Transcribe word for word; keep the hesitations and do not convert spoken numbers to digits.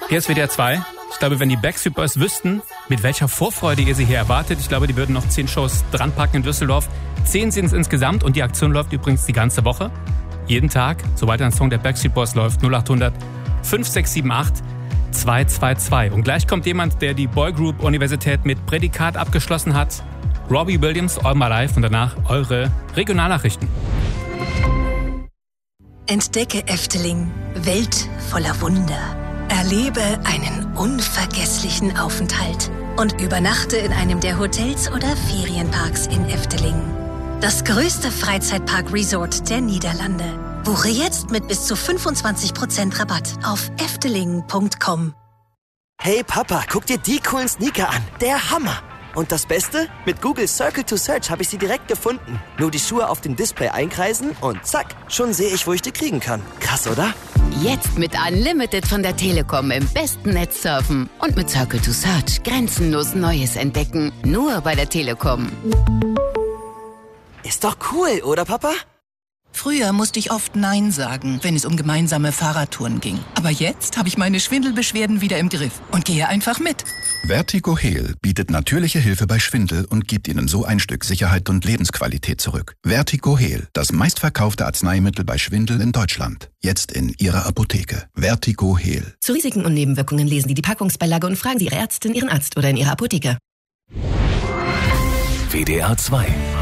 Hier ist W D R zwei. Ich glaube, wenn die Backstreet Boys wüssten, mit welcher Vorfreude ihr sie hier erwartet, ich glaube, die würden noch zehn Shows dranpacken in Düsseldorf. Zehn sind es insgesamt und die Aktion läuft übrigens die ganze Woche. Jeden Tag, sobald ein Song der Backstreet Boys läuft, null acht hundert fünf sechs sieben acht zwei zwei zwei. Und gleich kommt jemand, der die Boygroup Universität mit Prädikat abgeschlossen hat. Robbie Williams, All My Life und danach eure Regionalnachrichten. Entdecke Efteling, Welt voller Wunder. Erlebe einen unvergesslichen Aufenthalt und übernachte in einem der Hotels oder Ferienparks in Efteling. Das größte Freizeitpark-Resort der Niederlande. Buche jetzt mit bis zu fünfundzwanzig Prozent Rabatt auf efteling punkt com. Hey Papa, guck dir die coolen Sneaker an. Der Hammer! Und das Beste? Mit Google Circle to Search habe ich sie direkt gefunden. Nur die Schuhe auf dem Display einkreisen und zack, schon sehe ich, wo ich die kriegen kann. Krass, oder? Jetzt mit Unlimited von der Telekom im besten Netz surfen. Und mit Circle to Search grenzenlos Neues entdecken. Nur bei der Telekom. Ist doch cool, oder Papa? Früher musste ich oft Nein sagen, wenn es um gemeinsame Fahrradtouren ging. Aber jetzt habe ich meine Schwindelbeschwerden wieder im Griff und gehe einfach mit. Vertigo Heal bietet natürliche Hilfe bei Schwindel und gibt Ihnen so ein Stück Sicherheit und Lebensqualität zurück. Vertigo Heal, das meistverkaufte Arzneimittel bei Schwindel in Deutschland. Jetzt in Ihrer Apotheke. Vertigo Heal. Zu Risiken und Nebenwirkungen lesen Sie die Packungsbeilage und fragen Sie Ihre Ärztin, Ihren Arzt oder in Ihrer Apotheke. W D R zwei